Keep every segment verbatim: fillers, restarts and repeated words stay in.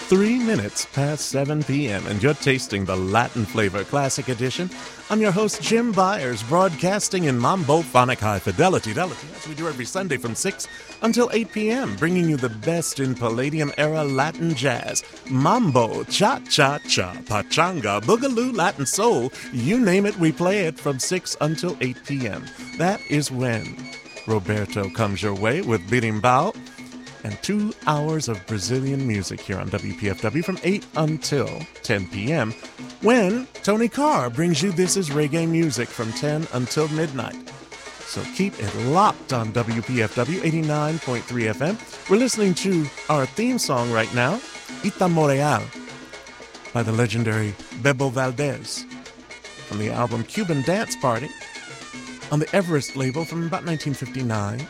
Three minutes past seven p.m. and you're tasting the Latin Flavor Classic Edition. I'm your host, Jim Byers, broadcasting in Mambo-phonic high fidelity, fidelity, as we do every Sunday from six until eight p.m., bringing you the best in Palladium-era Latin jazz, mambo, cha-cha-cha, pachanga, boogaloo, Latin soul, you name it, we play it from six until eight p.m. That is when Roberto comes your way with Birimbao, and two hours of Brazilian music here on W P F W from eight until ten p.m., when Tony Carr brings you This Is Reggae Music from ten until midnight. So keep it locked on W P F W eighty-nine point three F M. We're listening to our theme song right now, Ita Moreal, by the legendary Bebo Valdez, from the album Cuban Dance Party, on the Everest label from about nineteen fifty-nine.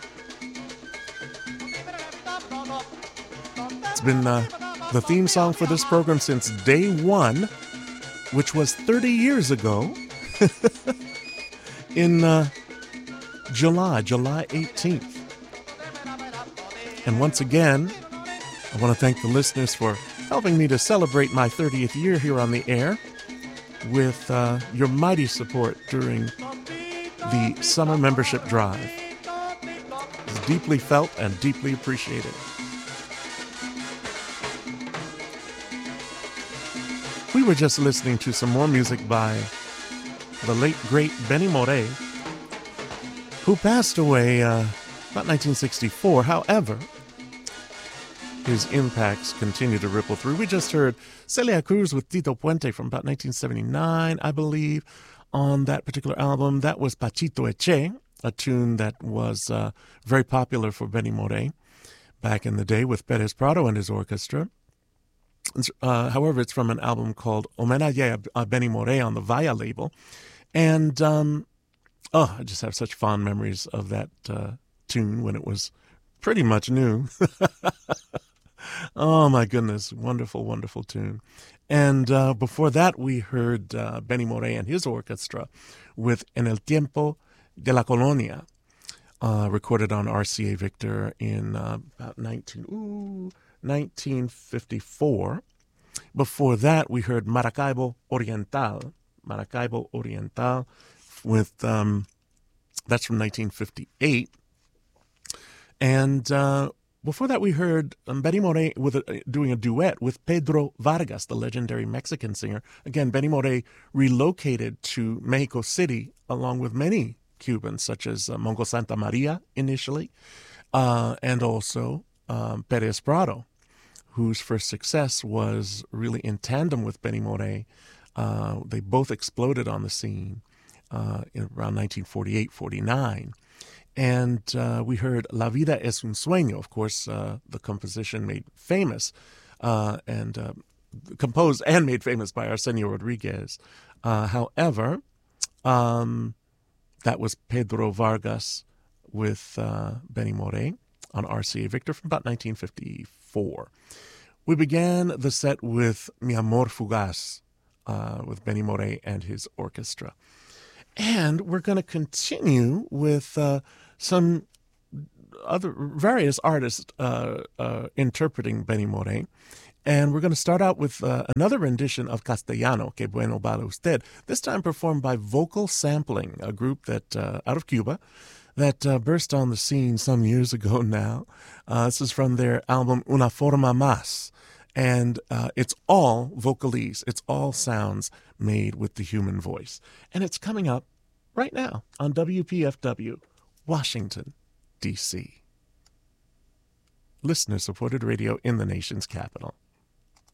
It's been uh, the theme song for this program since day one, which was thirty years ago, in uh, July, July eighteenth. And once again, I want to thank the listeners for helping me to celebrate my thirtieth year here on the air with uh, your mighty support during the summer membership drive. It's deeply felt and deeply appreciated. We were just listening to some more music by the late, great Benny Moré, who passed away uh, about nineteen sixty-four. However, his impacts continue to ripple through. We just heard Celia Cruz with Tito Puente from about nineteen seventy-nine, I believe, on that particular album. That was Pachito Eche, a tune that was uh, very popular for Benny Moré back in the day with Perez Prado and his orchestra. Uh, however, it's from an album called Homenaje a Benny Moré on the Vaya label. And, um, oh, I just have such fond memories of that uh, tune when it was pretty much new. Oh, my goodness. Wonderful, wonderful tune. And uh, before that, we heard uh, Benny Moré and his orchestra with En el Tiempo de la Colonia, uh, recorded on R C A Victor in uh, about nineteen... Ooh, nineteen fifty-four. Before that, we heard Maracaibo Oriental. Maracaibo Oriental with, um, that's from nineteen fifty-eight. And uh, before that, we heard um, Benny Moré with a, doing a duet with Pedro Vargas, the legendary Mexican singer. Again, Benny Moré relocated to Mexico City along with many Cubans, such as uh, Mongo Santa Maria initially, uh, and also um, Perez Prado, whose first success was really in tandem with Benny Moré. Uh, they both exploded on the scene uh, in around nineteen forty-eight forty-nine. And uh, we heard La Vida es un Sueño, of course, uh, the composition made famous, uh, and uh, composed and made famous by Arsenio Rodriguez. Uh, however, um, that was Pedro Vargas with uh, Benny Moré on R C A Victor from about nineteen fifty-four. We began the set with Mi Amor Fugaz uh, with Benny Moré and his orchestra. And we're going to continue with uh, some other various artists uh, uh, interpreting Benny Moré. And we're going to start out with uh, another rendition of Castellano, Que Bueno Vale Usted, this time performed by Vocal Sampling, a group that uh, out of Cuba that uh, burst on the scene some years ago now. Uh, this is from their album Una Forma Más. And uh, it's all vocalese. It's all sounds made with the human voice. And it's coming up right now on W P F W, Washington, D C Listener-supported radio in the nation's capital.